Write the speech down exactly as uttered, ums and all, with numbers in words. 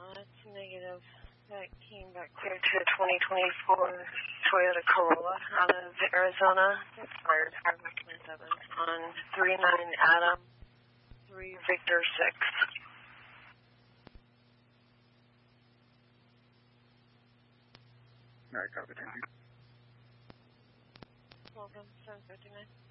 Uh, it's negative. That came back clear to a twenty twenty-four Toyota Corolla out of Arizona. Expired five twenty-seven on three nine Adam three Victor six. All right, copy. Thank you. Welcome, seven fifty-nine.